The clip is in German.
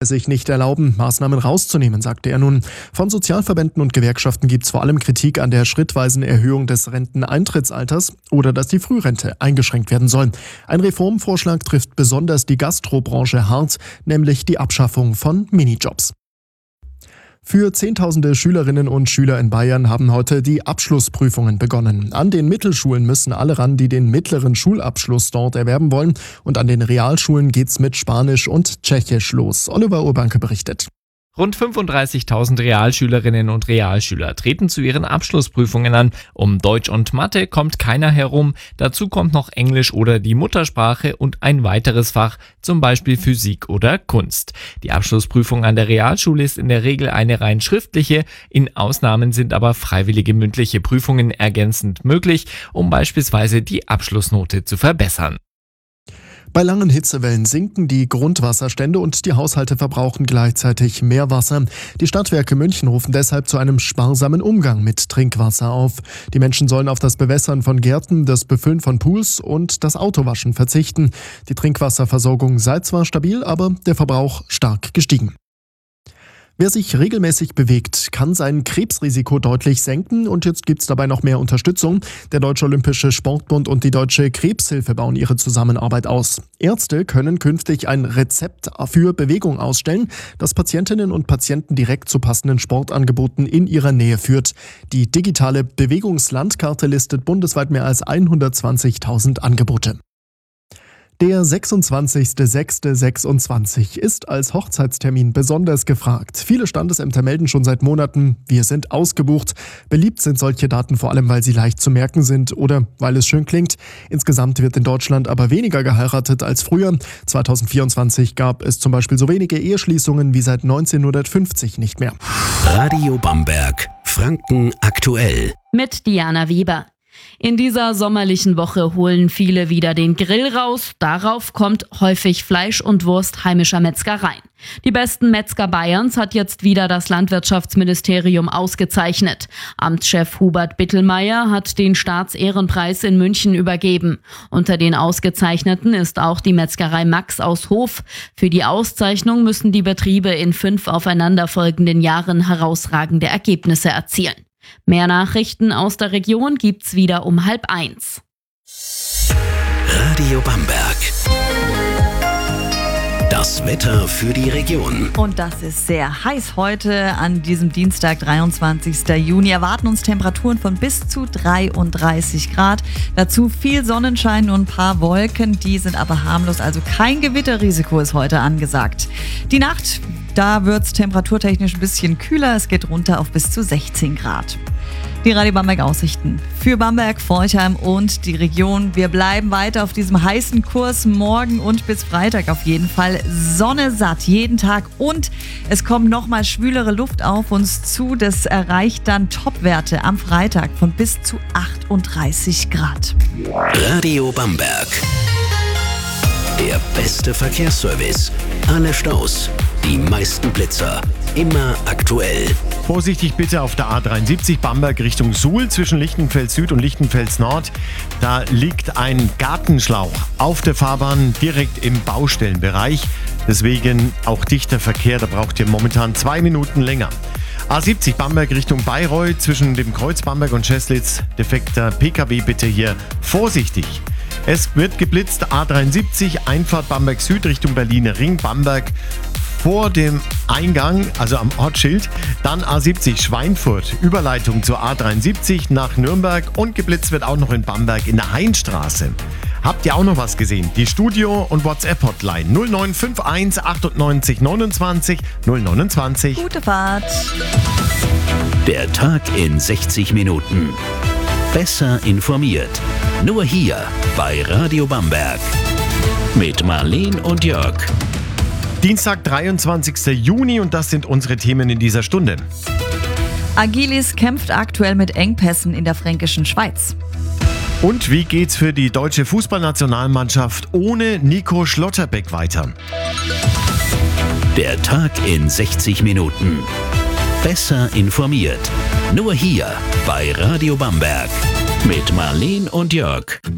sich nicht erlauben, Maßnahmen rauszunehmen, sagte er nun. Von Sozialverbänden und Gewerkschaften gibt es vor allem Kritik an der schrittweisen Erhöhung des Renteneintrittsalters oder dass die Frührente eingeschränkt werden soll. Ein Reformvorschlag trifft besonders die Gastrobranche hart, nämlich die Abschaffung von Minijobs. Für Zehntausende Schülerinnen und Schüler in Bayern haben heute die Abschlussprüfungen begonnen. An den Mittelschulen müssen alle ran, die den mittleren Schulabschluss dort erwerben wollen. Und an den Realschulen geht's mit Spanisch und Tschechisch los. Oliver Urbanke berichtet. Rund 35.000 Realschülerinnen und Realschüler treten zu ihren Abschlussprüfungen an. Um Deutsch und Mathe kommt keiner herum. Dazu kommt noch Englisch oder die Muttersprache und ein weiteres Fach, zum Beispiel Physik oder Kunst. Die Abschlussprüfung an der Realschule ist in der Regel eine rein schriftliche. In Ausnahmen sind aber freiwillige mündliche Prüfungen ergänzend möglich, um beispielsweise die Abschlussnote zu verbessern. Bei langen Hitzewellen sinken die Grundwasserstände und die Haushalte verbrauchen gleichzeitig mehr Wasser. Die Stadtwerke München rufen deshalb zu einem sparsamen Umgang mit Trinkwasser auf. Die Menschen sollen auf das Bewässern von Gärten, das Befüllen von Pools und das Autowaschen verzichten. Die Trinkwasserversorgung sei zwar stabil, aber der Verbrauch stark gestiegen. Wer sich regelmäßig bewegt, kann sein Krebsrisiko deutlich senken und jetzt gibt's dabei noch mehr Unterstützung. Der Deutsche Olympische Sportbund und die Deutsche Krebshilfe bauen ihre Zusammenarbeit aus. Ärzte können künftig ein Rezept für Bewegung ausstellen, das Patientinnen und Patienten direkt zu passenden Sportangeboten in ihrer Nähe führt. Die digitale Bewegungslandkarte listet bundesweit mehr als 120.000 Angebote. Der 26.06.26 ist als Hochzeitstermin besonders gefragt. Viele Standesämter melden schon seit Monaten, wir sind ausgebucht. Beliebt sind solche Daten vor allem, weil sie leicht zu merken sind oder weil es schön klingt. Insgesamt wird in Deutschland aber weniger geheiratet als früher. 2024 gab es zum Beispiel so wenige Eheschließungen wie seit 1950 nicht mehr. Radio Bamberg, Franken aktuell. Mit Diana Weber. In dieser sommerlichen Woche holen viele wieder den Grill raus. Darauf kommt häufig Fleisch und Wurst heimischer Metzgereien. Die besten Metzger Bayerns hat jetzt wieder das Landwirtschaftsministerium ausgezeichnet. Amtschef Hubert Bittelmeier hat den Staatsehrenpreis in München übergeben. Unter den Ausgezeichneten ist auch die Metzgerei Max aus Hof. Für die Auszeichnung müssen die Betriebe in 5 aufeinanderfolgenden Jahren herausragende Ergebnisse erzielen. Mehr Nachrichten aus der Region gibt's wieder um 12:30. Radio Bamberg. Das Wetter für die Region. Und das ist sehr heiß heute an diesem Dienstag, 23. Juni. Erwarten uns Temperaturen von bis zu 33 Grad. Dazu viel Sonnenschein und ein paar Wolken. Die sind aber harmlos, also kein Gewitterrisiko ist heute angesagt. Die Nacht, da wird es temperaturtechnisch ein bisschen kühler. Es geht runter auf bis zu 16 Grad. Die Radio Bamberg Aussichten für Bamberg, Forchheim und die Region. Wir bleiben weiter auf diesem heißen Kurs morgen und bis Freitag auf jeden Fall. Sonne satt jeden Tag und es kommt nochmal schwülere Luft auf uns zu. Das erreicht dann Topwerte am Freitag von bis zu 38 Grad. Radio Bamberg. Der beste Verkehrsservice. Alle Staus, die meisten Blitzer. Immer aktuell. Vorsichtig bitte auf der A73 Bamberg Richtung Suhl zwischen Lichtenfels Süd und Lichtenfels Nord. Da liegt ein Gartenschlauch auf der Fahrbahn direkt im Baustellenbereich. Deswegen auch dichter Verkehr, da braucht ihr momentan 2 Minuten länger. A70 Bamberg Richtung Bayreuth zwischen dem Kreuz Bamberg und Scheslitz. Defekter PKW bitte hier vorsichtig. Es wird geblitzt, A73 Einfahrt Bamberg Süd Richtung Berliner Ring Bamberg. Vor dem Eingang, also am Ortsschild, dann A70 Schweinfurt, Überleitung zur A73 nach Nürnberg und geblitzt wird auch noch in Bamberg in der Heinstraße. Habt ihr auch noch was gesehen? Die Studio- und WhatsApp-Hotline 0951 98 29 029. Gute Fahrt. Der Tag in 60 Minuten. Besser informiert. Nur hier bei Radio Bamberg. Mit Marleen und Jörg. Dienstag, 23. Juni und das sind unsere Themen in dieser Stunde. Agilis kämpft aktuell mit Engpässen in der fränkischen Schweiz. Und wie geht's für die deutsche Fußballnationalmannschaft ohne Nico Schlotterbeck weiter? Der Tag in 60 Minuten. Besser informiert. Nur hier bei Radio Bamberg. Mit Marleen und Jörg.